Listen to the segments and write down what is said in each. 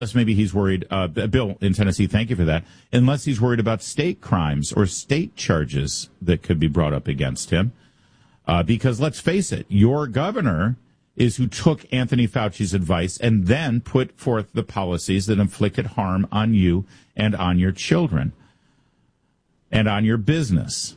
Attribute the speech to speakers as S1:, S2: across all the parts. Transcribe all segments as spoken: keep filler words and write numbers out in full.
S1: Unless maybe he's worried, uh, Bill in Tennessee, thank you for that, unless he's worried about state crimes or state charges that could be brought up against him. Uh, because let's face it, your governor is who took Anthony Fauci's advice and then put forth the policies that inflicted harm on you and on your children and on your business.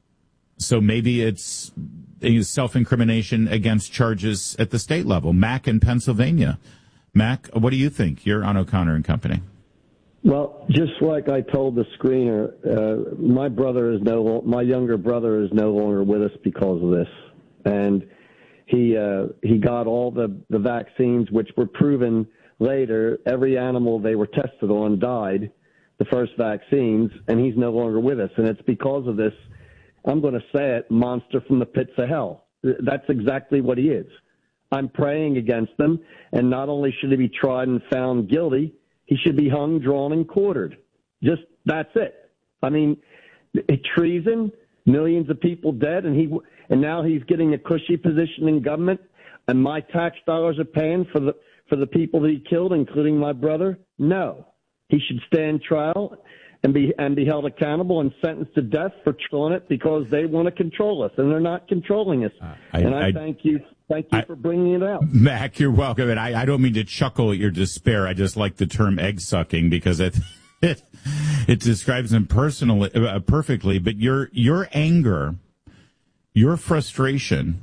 S1: So maybe it's self-incrimination against charges at the state level. Mac in Pennsylvania. Mac, what do you think? You're on O'Connor and Company.
S2: Well, just like I told the screener, uh, my brother is no, my younger brother is no longer with us because of this, and he uh, he got all the the vaccines, which were proven later. Every animal they were tested on died, the first vaccines, and he's no longer with us, and it's because of this. I'm going to say it, monster from the pits of hell. That's exactly what he is. I'm praying against them, and not only should he be tried and found guilty, he should be hung, drawn, and quartered. Just that's it. I mean, treason, millions of people dead, and he and now he's getting a cushy position in government, and my tax dollars are paying for the for the people that he killed, including my brother. No, he should stand trial and be and be held accountable and sentenced to death for killing it because they want to control us, and they're not controlling us. Uh, I, and I, I thank you. Thank you I, for bringing it out.
S1: Mac, you're welcome. And I, I don't mean to chuckle at your despair. I just like the term egg sucking because it it, it describes him personally, uh, perfectly. But your your anger, your frustration,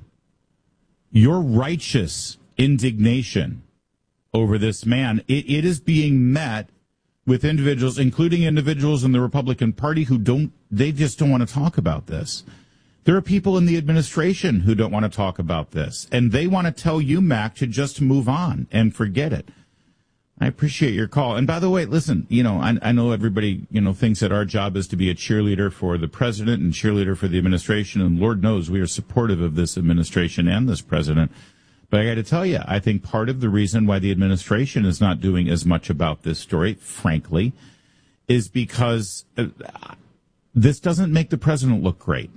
S1: your righteous indignation over this man, it, it is being met with individuals, including individuals in the Republican Party who don't, they just don't want to talk about this. There are people in the administration who don't want to talk about this, and they want to tell you, Mac, to just move on and forget it. I appreciate your call. And by the way, listen, you know, I, I know everybody, you know, thinks that our job is to be a cheerleader for the president and cheerleader for the administration, and Lord knows we are supportive of this administration and this president. But I got to tell you, I think part of the reason why the administration is not doing as much about this story, frankly, is because uh, this doesn't make the president look great.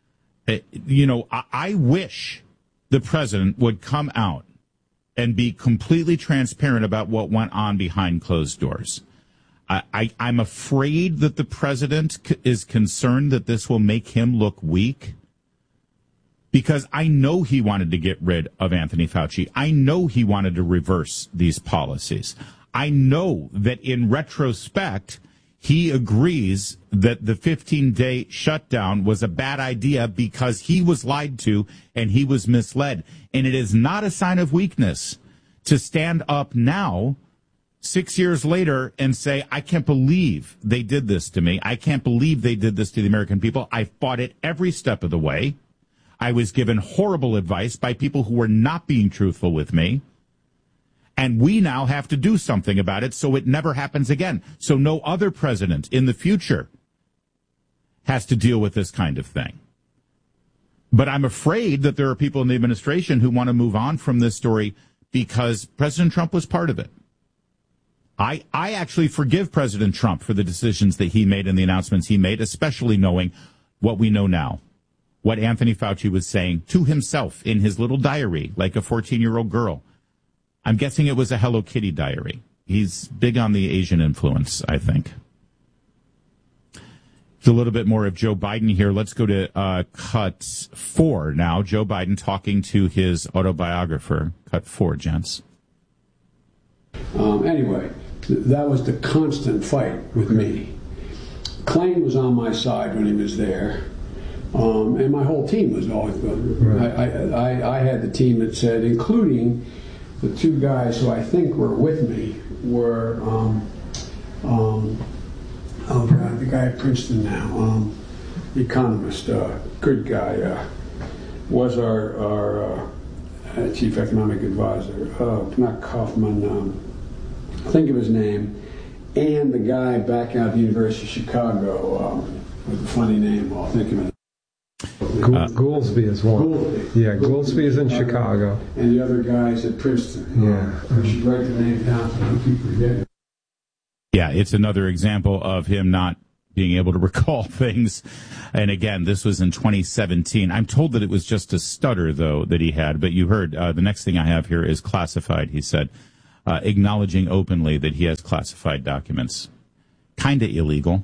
S1: You know, I wish the president would come out and be completely transparent about what went on behind closed doors. I, I, I'm afraid that the president is concerned that this will make him look weak, because I know he wanted to get rid of Anthony Fauci. I know he wanted to reverse these policies. I know that in retrospect, he agrees that the fifteen-day shutdown was a bad idea because he was lied to and he was misled. And it is not a sign of weakness to stand up now, six years later, and say, I can't believe they did this to me. I can't believe they did this to the American people. I fought it every step of the way. I was given horrible advice by people who were not being truthful with me. And we now have to do something about it so it never happens again. So no other president in the future has to deal with this kind of thing. But I'm afraid that there are people in the administration who want to move on from this story because President Trump was part of it. I, I actually forgive President Trump for the decisions that he made and the announcements he made, especially knowing what we know now, what Anthony Fauci was saying to himself in his little diary, like a fourteen-year-old girl. I'm guessing it was a Hello Kitty diary. He's big on the Asian influence, I think. It's a little bit more of Joe Biden here. Let's go to uh, cut four now. Joe Biden talking to his autobiographer. Cut four, gents.
S3: Um, anyway, th- that was the constant fight with me. Klain was on my side when he was there. Um, and my whole team was always good. Right. I, I, I, I had the team that said, including the two guys who I think were with me, were um, um, oh God, the guy at Princeton now, um, the economist, uh, good guy, uh, was our, our uh, chief economic advisor, uh, not Kaufman, um, think of his name, and the guy back out of the University of Chicago um, with a funny name, I'll think of it.
S4: Uh, Goolsby is one. Goolsby. Yeah, Goolsby is in Chicago.
S3: And the other guy's at Princeton.
S4: Yeah.
S3: Um, we should write the name down so I don't keep forgetting.
S1: Yeah, it's another example of him not being able to recall things. And again, this was in twenty seventeen. I'm told that it was just a stutter, though, that he had. But you heard uh, the next thing I have here is classified, he said. uh, acknowledging openly that he has classified documents. Kind of illegal.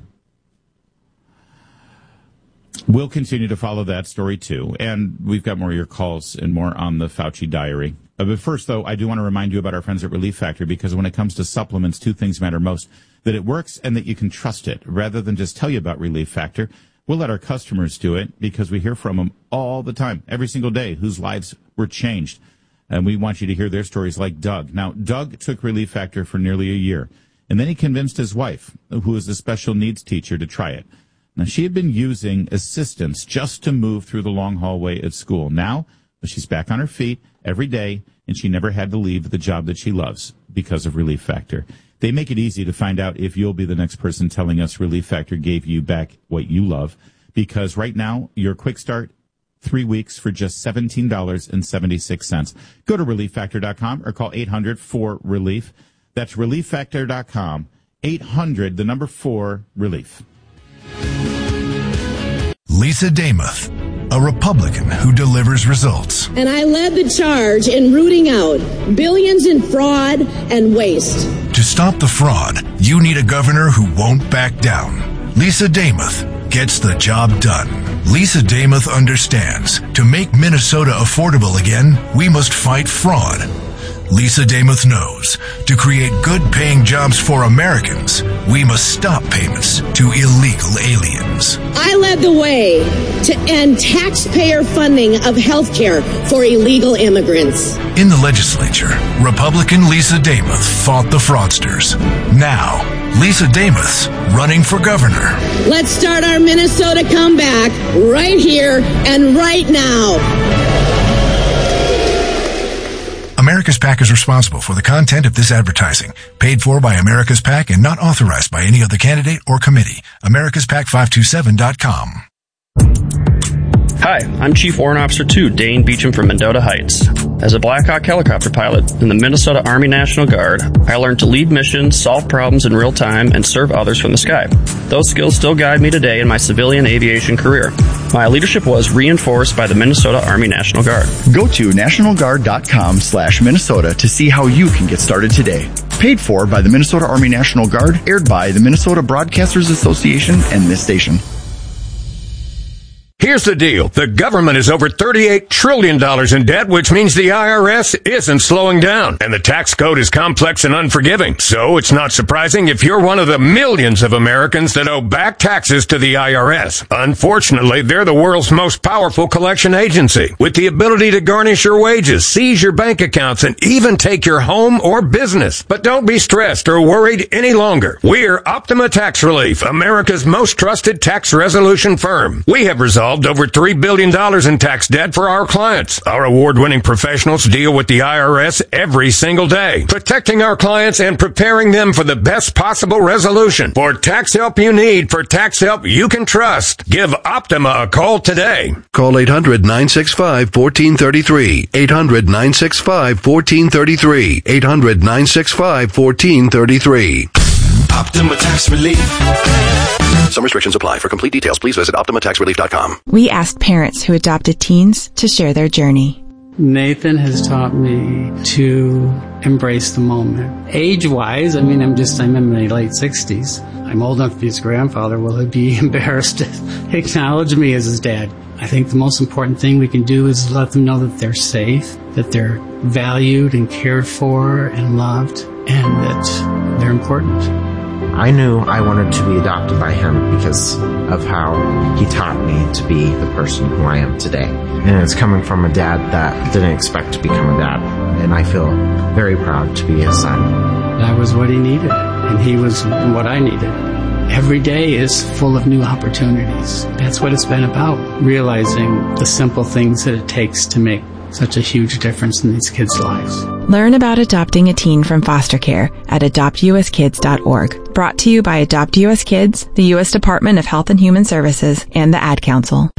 S1: We'll continue to follow that story, too. And we've got more of your calls and more on the Fauci diary. Uh, but first, though, I do want to remind you about our friends at Relief Factor, because when it comes to supplements, two things matter most: that it works and that you can trust it. Rather than just tell you about Relief Factor, we'll let our customers do it, because we hear from them all the time, every single day, whose lives were changed. And we want you to hear their stories, like Doug. Now, Doug took Relief Factor for nearly a year, and then he convinced his wife, who is a special needs teacher, to try it. Now, she had been using assistance just to move through the long hallway at school. Now, she's back on her feet every day, and she never had to leave the job that she loves because of Relief Factor. They make it easy to find out if you'll be the next person telling us Relief Factor gave you back what you love, because right now, your quick start, three weeks for just seventeen dollars and seventy-six cents. Go to relief factor dot com or call eight hundred four relief. That's relief factor dot com, eight hundred, the number four, relief.
S5: Lisa Damuth, a Republican who delivers results.
S6: And I led the charge in rooting out billions in fraud and waste.
S5: To stop the fraud, you need a governor who won't back down. Lisa Damuth gets the job done. Lisa Damuth understands, to make Minnesota affordable again, we must fight fraud. Lisa Damuth knows, to create good-paying jobs for Americans, we must stop payments to illegal aliens.
S6: I led the way to end taxpayer funding of health care for illegal immigrants.
S5: In the legislature, Republican Lisa Damuth fought the fraudsters. Now, Lisa Damuth's running for governor.
S6: Let's start our Minnesota comeback right here and right now.
S5: America's PAC is responsible for the content of this advertising, paid for by America's PAC and not authorized by any other candidate or committee. Americas Pac five two seven dot com.
S7: Hi, I'm Chief Warrant Officer two, Dane Beecham from Mendota Heights. As a Black Hawk helicopter pilot in the Minnesota Army National Guard, I learned to lead missions, solve problems in real time, and serve others from the sky. Those skills still guide me today in my civilian aviation career. My leadership was reinforced by the Minnesota Army National Guard.
S8: Go to national guard dot com slash Minnesota to see how you can get started today. Paid for by the Minnesota Army National Guard, aired by the Minnesota Broadcasters Association and this station.
S9: Here's the deal. The government is over thirty-eight trillion dollars in debt, which means the I R S isn't slowing down. And the tax code is complex and unforgiving. So it's not surprising if you're one of the millions of Americans that owe back taxes to the I R S. Unfortunately, they're the world's most powerful collection agency, with the ability to garnish your wages, seize your bank accounts, and even take your home or business. But don't be stressed or worried any longer. We're Optima Tax Relief, America's most trusted tax resolution firm. We have resolved over three billion dollars in tax debt for our clients. Our award-winning professionals deal with the I R S every single day, protecting our clients and preparing them for the best possible resolution. For tax help you need, for tax help you can trust, give Optima a call today.
S10: Call eight hundred nine six five one four three three. eight hundred nine six five one four three three. eight hundred nine six five one four three three.
S5: Optima Tax Relief.
S10: Some restrictions apply. For complete details, please visit optima tax relief dot com.
S11: We asked parents who adopted teens to share their journey.
S12: Nathan has taught me to embrace the moment. Age-wise, I mean, I'm just, I'm in my late sixties. I'm old enough to be his grandfather. Will he be embarrassed to acknowledge me as his dad? I think the most important thing we can do is let them know that they're safe, that they're valued and cared for and loved, and that they're important.
S13: I knew I wanted to be adopted by him because of how he taught me to be the person who I am today. And it's coming from a dad that didn't expect to become a dad. And I feel very proud to be his son.
S12: That was what he needed, and he was what I needed. Every day is full of new opportunities. That's what it's been about, realizing the simple things that it takes to make such a huge difference in these kids' lives.
S11: Learn about adopting a teen from foster care at adopt u s kids dot org. Brought to you by Adopt U S Kids, the U S Department of Health and Human Services, and the Ad Council.